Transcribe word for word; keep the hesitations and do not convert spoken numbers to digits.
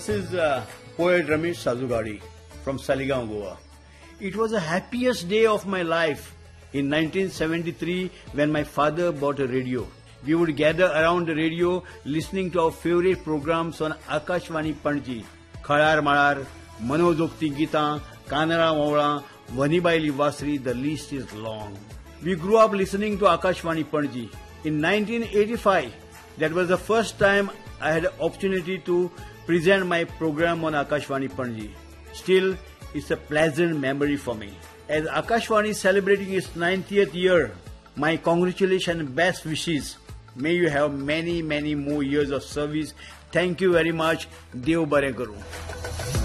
This is uh, poet Ramesh Sajugadi from Saligaon, Goa. It was the happiest day of my life in nineteen seventy-three when my father bought a radio. We would gather around the radio listening to our favorite programs on Akashvani Panji, Khalar Malar, Manojokti Gita, Kanara Maula, Vanibai Livasri, the list is long. We grew up listening to Akashvani Panji. In nineteen eighty-five, that was the first time I had an opportunity to present my program on Akashvani Panji. Still, it's a pleasant memory for me. As Akashvani is celebrating its ninetieth year, my congratulations and best wishes. May you have many, many more years of service. Thank you very much. Dev Bare Karu.